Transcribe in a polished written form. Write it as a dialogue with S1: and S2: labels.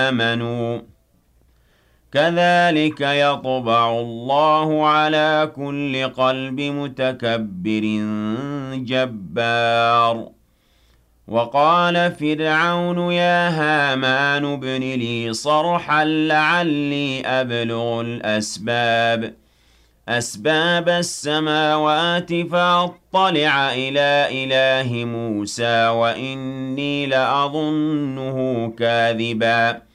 S1: آمنوا كذلك يطبع الله على كل قلب متكبر جبار وقال فرعون يا هامان ابن لي صرحا لعلي أبلغ أسباب السماوات فأطلع إلى إله موسى وإني لأظنه كاذبا